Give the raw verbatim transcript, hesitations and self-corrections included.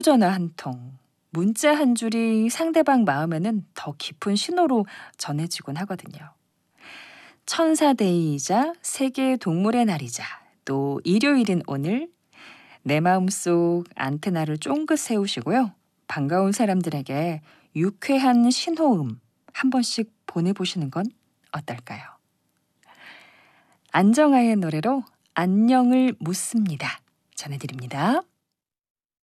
전화 한 통, 문자 한 줄이 상대방 마음에는 더 깊은 신호로 전해지곤 하거든요. 천사데이이자 세계 동물의 날이자 또 일요일인 오늘 내 마음속 안테나를 쫑긋 세우시고요. 반가운 사람들에게 유쾌한 신호음 한 번씩 보내보시는 건 어떨까요? 안정아의 노래로 안녕을 묻습니다. 전해드립니다.